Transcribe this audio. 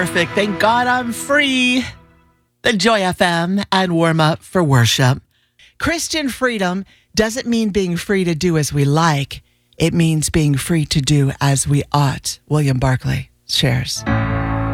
Perfect. Thank God I'm free. The Joy FM and warm up for worship. Christian freedom doesn't mean being free to do as we like. It means being free to do as we ought. William Barclay shares.